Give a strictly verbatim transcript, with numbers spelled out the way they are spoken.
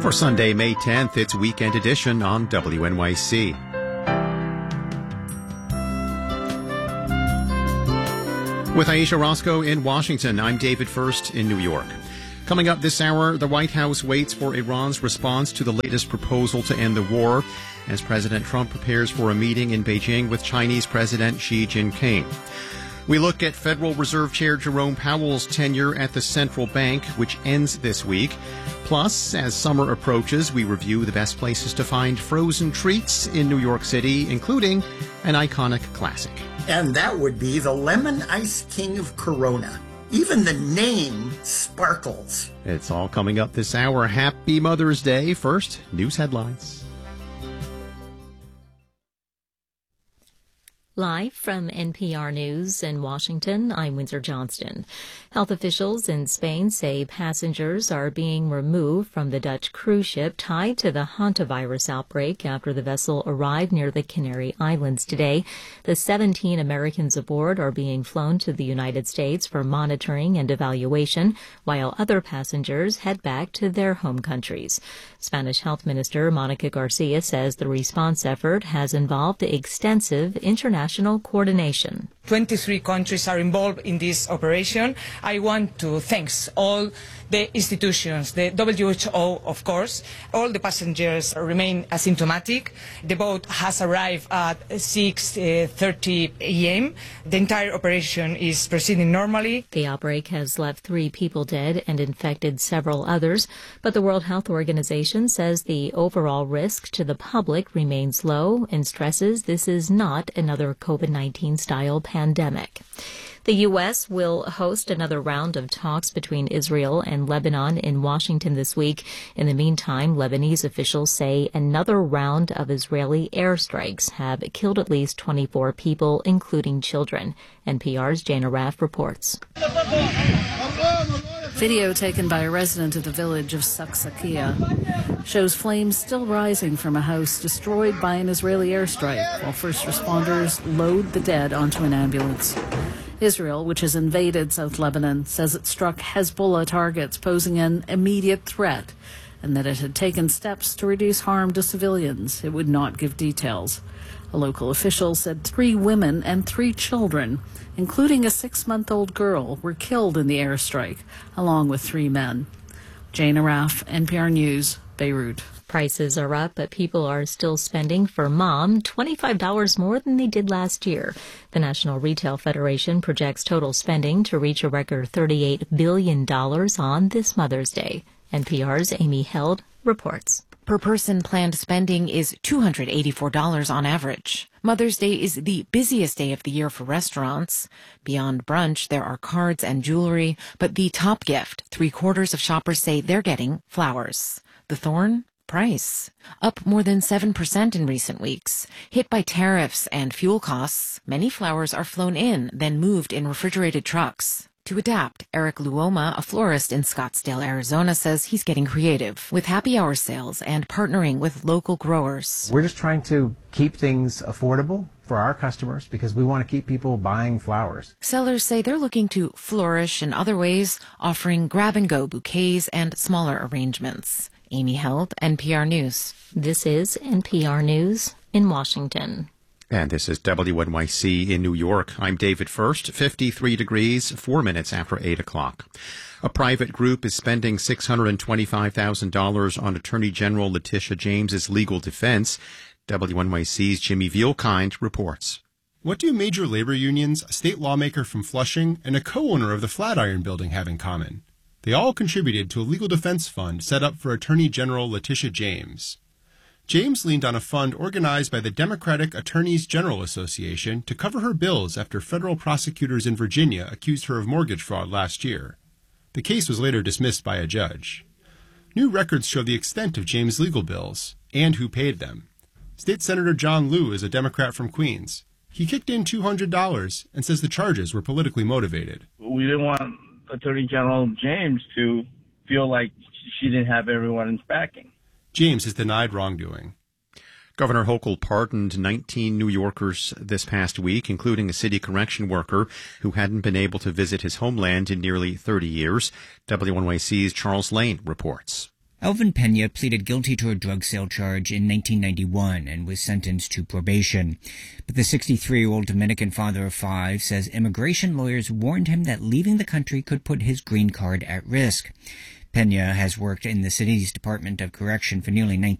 For Sunday, May tenth, it's Weekend Edition on W N Y C. With Aisha Roscoe in Washington, I'm David First in New York. Coming up this hour, the White House waits for Iran's response to the latest proposal to end the war as President Trump prepares for a meeting in Beijing with Chinese President Xi Jinping. We look at Federal Reserve Chair Jerome Powell's tenure at the central bank, which ends this week. Plus, as summer approaches, we review the best places to find frozen treats in New York City, including an iconic classic. And that would be the Lemon Ice King of Corona. Even the name sparkles. It's all coming up this hour. Happy Mother's Day. First, news headlines. Live from N P R News in Washington, I'm Windsor Johnston. Health officials in Spain say passengers are being removed from the Dutch cruise ship tied to the hantavirus outbreak after the vessel arrived near the Canary Islands today. The seventeen Americans aboard are being flown to the United States for monitoring and evaluation, while other passengers head back to their home countries. Spanish Health Minister Monica Garcia says the response effort has involved extensive international coordination. twenty-three countries are involved in this operation. I want to thank all the institutions, the W H O, of course. All the passengers remain asymptomatic. The boat has arrived at six thirty a m The entire operation is proceeding normally. The outbreak has left three people dead and infected several others, but the World Health Organization says the overall risk to the public remains low and stresses this is not another COVID nineteen style pandemic. The U S will host another round of talks between Israel and Lebanon in Washington this week. In the meantime, Lebanese officials say another round of Israeli airstrikes have killed at least twenty-four people, including children. N P R's Jana Raff reports. Video taken by a resident of the village of Saksakia shows flames still rising from a house destroyed by an Israeli airstrike, while first responders load the dead onto an ambulance. Israel, which has invaded South Lebanon, says it struck Hezbollah targets posing an immediate threat and that it had taken steps to reduce harm to civilians. It would not give details. A local official said three women and three children, including a six-month-old girl, were killed in the airstrike, along with three men. Jana Raff, N P R News, Beirut. Prices are up, but people are still spending for mom twenty-five dollars more than they did last year. The National Retail Federation projects total spending to reach a record thirty-eight billion dollars on this Mother's Day. N P R's Amy Held reports. Per person planned spending is two hundred eighty-four dollars on average. Mother's Day is the busiest day of the year for restaurants. Beyond brunch, there are cards and jewelry, but the top gift, three-quarters of shoppers say they're getting flowers. The thorn? Price. Up more than seven percent in recent weeks. Hit by tariffs and fuel costs, many flowers are flown in, then moved in refrigerated trucks. To adapt, Eric Luoma, a florist in Scottsdale, Arizona, says he's getting creative with happy hour sales and partnering with local growers. We're just trying to keep things affordable for our customers because we want to keep people buying flowers. Sellers say they're looking to flourish in other ways, offering grab-and-go bouquets and smaller arrangements. Amy Held, N P R News. This is N P R News in Washington. And this is W N Y C in New York. I'm David First, fifty-three degrees, four minutes after eight o'clock. A private group is spending six hundred twenty-five thousand dollars on Attorney General Letitia James's legal defense. W N Y C's Jimmy Vielkind reports. What do major labor unions, a state lawmaker from Flushing, and a co-owner of the Flatiron Building have in common? They all contributed to a legal defense fund set up for Attorney General Letitia James. James leaned on a fund organized by the Democratic Attorneys General Association to cover her bills after federal prosecutors in Virginia accused her of mortgage fraud last year. The case was later dismissed by a judge. New records show the extent of James' legal bills and who paid them. State Senator John Liu is a Democrat from Queens. He kicked in two hundred dollars and says the charges were politically motivated. We didn't want Attorney General James to feel like she didn't have everyone's backing. James has denied wrongdoing. Governor Hochul pardoned nineteen New Yorkers this past week, including a city correction worker who hadn't been able to visit his homeland in nearly thirty years. W N Y C's Charles Lane reports. Elvin Pena pleaded guilty to a drug sale charge in nineteen ninety-one and was sentenced to probation. But the sixty-three-year-old Dominican father of five says immigration lawyers warned him that leaving the country could put his green card at risk. Pena has worked in the city's Department of Correction for nearly nineteen